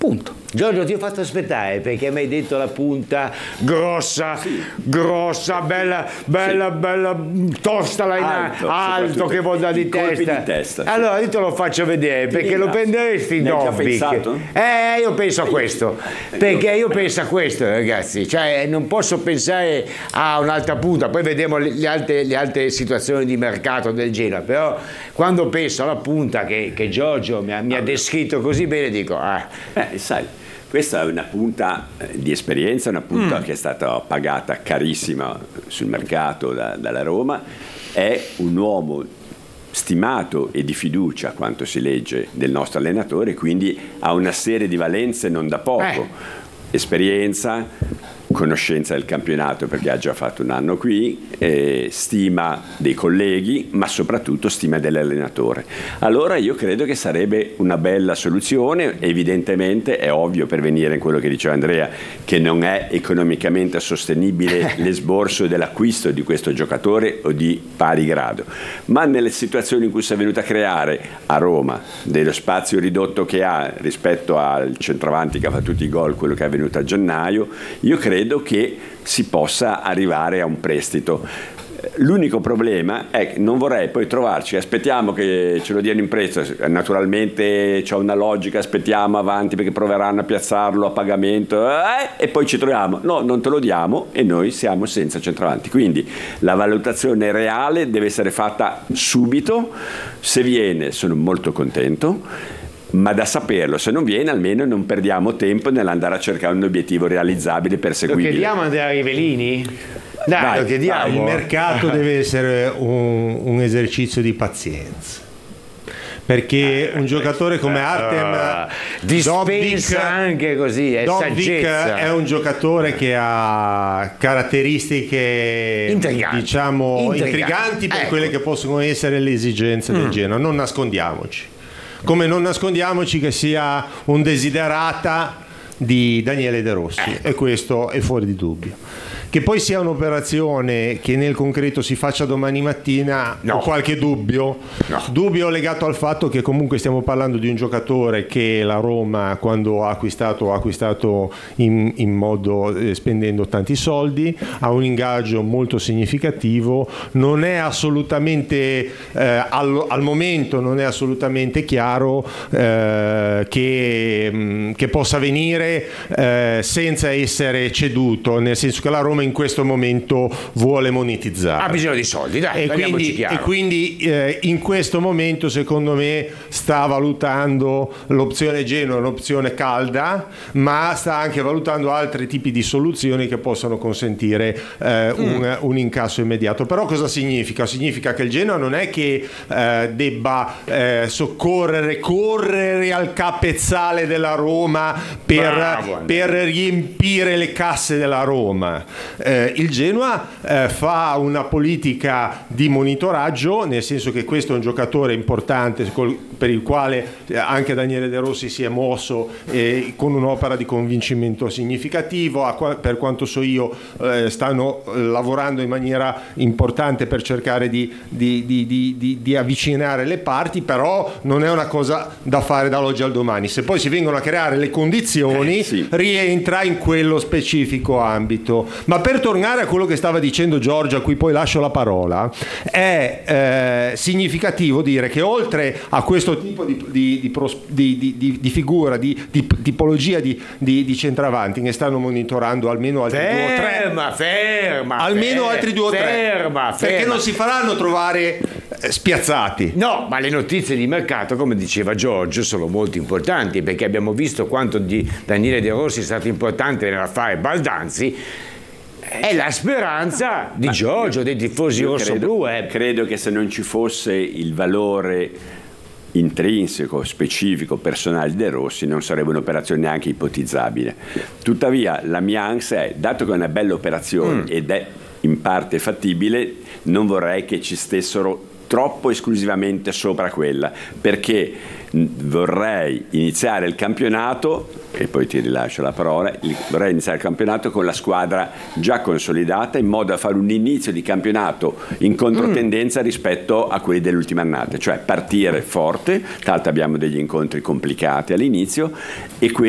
punto. Giorgio, ti ho fatto aspettare perché mi hai detto la punta grossa, bella, tosta là in alto che vuol dare di testa. Allora io te lo faccio vedere perché lo prenderesti in Novik. Io penso a questo, perché io penso a questo, ragazzi, cioè non posso pensare a un'altra punta, poi vediamo le altre situazioni di mercato del Genoa, però quando penso alla punta che Giorgio mi ha descritto così bene dico sai, questa è una punta di esperienza, una punta che è stata pagata carissima sul mercato dalla Roma, è un uomo stimato e di fiducia, a quanto si legge, del nostro allenatore, quindi ha una serie di valenze non da poco, esperienza, conoscenza del campionato perché ha già fatto un anno qui, stima dei colleghi, ma soprattutto stima dell'allenatore. Allora io credo che sarebbe una bella soluzione. Evidentemente è ovvio, per venire in quello che diceva Andrea, che non è economicamente sostenibile l'esborso dell'acquisto di questo giocatore o di pari grado, ma nelle situazioni in cui si è venuta a creare a Roma, dello spazio ridotto che ha rispetto al centravanti che ha fatto tutti i gol, quello che è avvenuto a gennaio, io credo che si possa arrivare a un prestito. L'unico problema è che non vorrei poi trovarci, aspettiamo che ce lo diano in prezzo, naturalmente c'è una logica, aspettiamo avanti perché proveranno a piazzarlo a pagamento e poi ci troviamo, no, non te lo diamo e noi siamo senza centravanti. Quindi la valutazione reale deve essere fatta subito. Se viene sono molto contento, ma da saperlo, se non viene almeno non perdiamo tempo nell'andare a cercare un obiettivo realizzabile, perseguibile. Lo chiediamo a Andrea Rivellini? Dai, lo chiediamo. Il mercato deve essere un esercizio di pazienza, perché un giocatore come Artem dispensa anche così, è saggezza. È un giocatore che ha caratteristiche intriganti per quelle che possono essere le esigenze del Genoa. Non nascondiamoci, come non nascondiamoci che sia un desiderata di Daniele De Rossi, e questo è fuori di dubbio. Che poi sia un'operazione che nel concreto si faccia domani mattina, ho qualche dubbio legato al fatto che comunque stiamo parlando di un giocatore che la Roma, quando ha acquistato in modo spendendo tanti soldi, ha un ingaggio molto significativo, non è assolutamente al momento non è assolutamente chiaro che possa venire senza essere ceduto, nel senso che la Roma in questo momento vuole monetizzare, ha bisogno di soldi, dai, e quindi in questo momento secondo me sta valutando l'opzione Genoa, un'opzione calda, ma sta anche valutando altri tipi di soluzioni che possono consentire un incasso immediato. Però cosa significa? Significa che il Genoa non è che debba correre al capezzale della Roma per riempire le casse della Roma. Il Genoa fa una politica di monitoraggio, nel senso che questo è un giocatore importante per il quale anche Daniele De Rossi si è mosso con un'opera di convincimento significativo. Per quanto so io stanno lavorando in maniera importante per cercare di avvicinare le parti, però non è una cosa da fare dall'oggi al domani. Se poi si vengono a creare le condizioni rientra in quello specifico ambito. Ma per tornare a quello che stava dicendo Giorgio, a cui poi lascio la parola, è significativo dire che oltre a questo tipo di figura, di tipologia di centravanti, ne stanno monitorando almeno altri due o tre. Altri due o tre. Perché non si faranno trovare spiazzati. No, ma le notizie di mercato, come diceva Giorgio, sono molto importanti, perché abbiamo visto quanto di Daniele De Rossi è stato importante nell'affare Baldanzi. È la speranza di Giorgio, dei tifosi rossoblu. Credo che se non ci fosse il valore intrinseco, specifico, personale di De Rossi, non sarebbe un'operazione neanche ipotizzabile. Tuttavia la mia ansia è, dato che è una bella operazione ed è in parte fattibile, non vorrei che ci stessero troppo esclusivamente sopra quella, perché vorrei iniziare il campionato, e poi ti rilascio la parola, vorrei iniziare il campionato con la squadra già consolidata, in modo da fare un inizio di campionato in controtendenza rispetto a quelli dell'ultima annata, cioè partire forte, tra l'altro abbiamo degli incontri complicati all'inizio, e